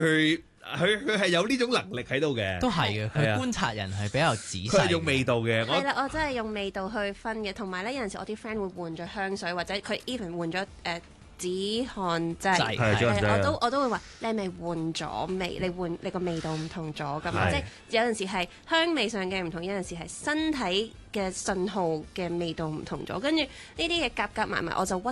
佢係有呢種能力喺度嘅， 都係嘅。佢觀察人係比較仔細。 佢係用味道嘅。 係啦，我真係用味道去分嘅。同埋咧，有陣時我啲 friend 會換咗香水，或者佢 even 換咗止汗劑，我都會話你係咪換咗味？你個味道唔同咗㗎嘛？即係有陣時係香味上嘅唔同，有陣時係身體嘅信號嘅味道唔同咗。跟住呢啲嘢夾埋，我就屈